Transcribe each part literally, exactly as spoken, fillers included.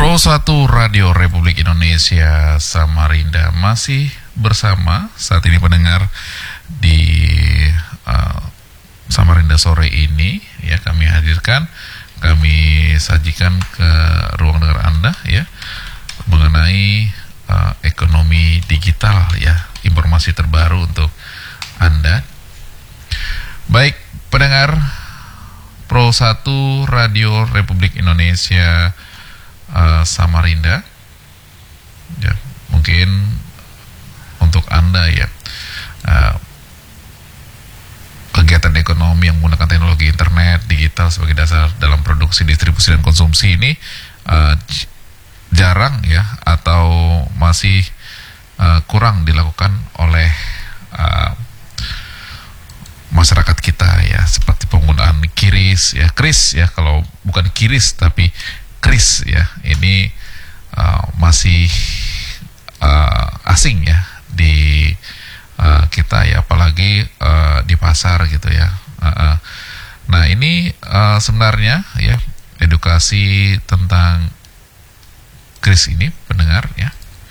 Pro satu Radio Republik Indonesia Samarinda masih bersama saat ini pendengar di uh, Samarinda sore ini ya, kami hadirkan, kami sajikan ke ruang dengar Anda ya mengenai uh, ekonomi digital ya, informasi terbaru untuk Anda. Baik pendengar Pro satu Radio Republik Indonesia Uh, Samarinda ya, mungkin untuk Anda ya, uh, kegiatan ekonomi yang menggunakan teknologi internet digital sebagai dasar dalam produksi, distribusi dan konsumsi ini uh, jarang ya, atau masih uh, kurang dilakukan oleh uh, masyarakat kita ya, seperti penggunaan kiris ya, kris ya, kalau bukan kiris tapi kris ya, ini uh, masih uh, asing ya di uh, kita ya, apalagi uh, di pasar gitu ya. Uh, uh. Nah ini uh, sebenarnya ya, edukasi tentang kris ini pendengar ya,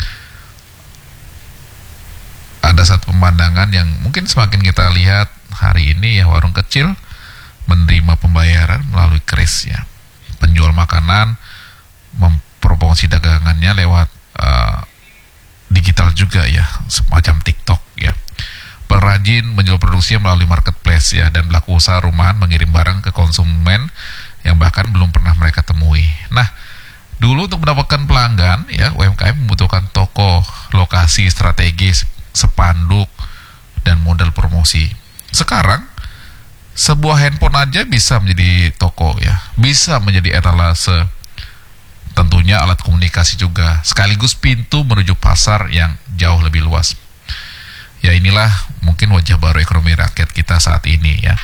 ada satu pemandangan yang mungkin semakin kita lihat hari ini ya, warung kecil menerima pembayaran melalui kris ya. Penjual makanan mempromosi dagangannya lewat uh, digital juga ya, semacam TikTok ya. Pengrajin menjual produksinya melalui marketplace ya, dan pelaku usaha rumahan mengirim barang ke konsumen yang bahkan belum pernah mereka temui. Nah, dulu untuk mendapatkan pelanggan ya, U M K M membutuhkan toko, lokasi strategis, spanduk, dan modal promosi. Sekarang sebuah handphone aja bisa menjadi toko ya, bisa menjadi etalase, tentunya alat komunikasi juga, sekaligus pintu menuju pasar yang jauh lebih luas. Ya inilah mungkin wajah baru ekonomi rakyat kita saat ini ya.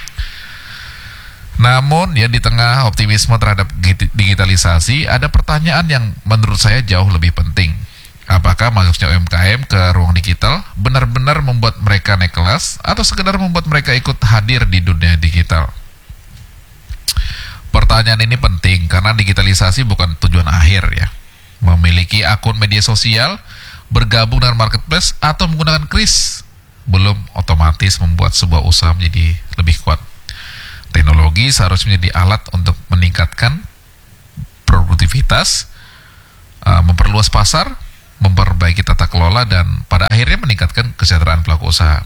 Namun ya, di tengah optimisme terhadap digitalisasi, ada pertanyaan yang menurut saya jauh lebih penting. Apakah masuknya U M K M ke ruang digital benar-benar membuat mereka naik kelas, atau sekedar membuat mereka ikut hadir di dunia digital? Pertanyaan ini penting karena digitalisasi bukan tujuan akhir ya. Memiliki akun media sosial, bergabung dengan marketplace, atau menggunakan kris belum otomatis membuat sebuah usaha menjadi lebih kuat. Teknologi seharusnya menjadi alat untuk meningkatkan produktivitas, memperluas pasar, memperbaiki tata kelola, dan pada akhirnya meningkatkan kesejahteraan pelaku usaha.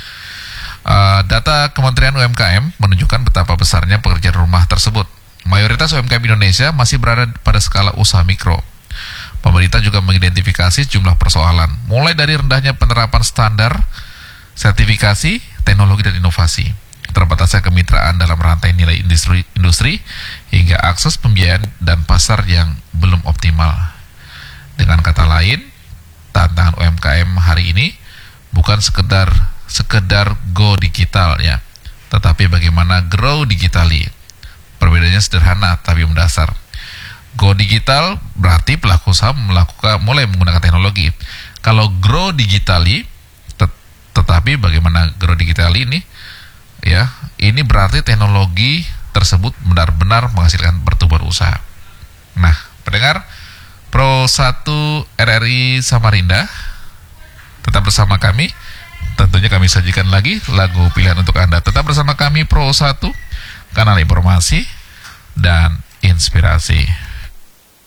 Uh, data Kementerian U M K M menunjukkan betapa besarnya pekerjaan rumah tersebut. Mayoritas U M K M Indonesia masih berada pada skala usaha mikro. Pemerintah juga mengidentifikasi jumlah persoalan, mulai dari rendahnya penerapan standar, sertifikasi, teknologi dan inovasi, terbatasnya kemitraan dalam rantai nilai industri, industri hingga akses pembiayaan dan pasar yang belum optimal. Dengan kata lain, tantangan U M K M hari ini bukan sekedar sekedar go digital ya, tetapi bagaimana grow digitally. Perbedaannya sederhana tapi mendasar. Go digital berarti pelaku usaha melakukan mulai menggunakan teknologi. Kalau grow digitally, tet- tetapi bagaimana grow digitally ini ya, ini berarti teknologi tersebut benar-benar menghasilkan pertumbuhan usaha. Nah, pendengar Pro satu R R I Samarinda, tetap bersama kami. Tentunya kami sajikan lagi lagu pilihan untuk Anda. Tetap bersama kami Pro satu, kanal informasi dan inspirasi.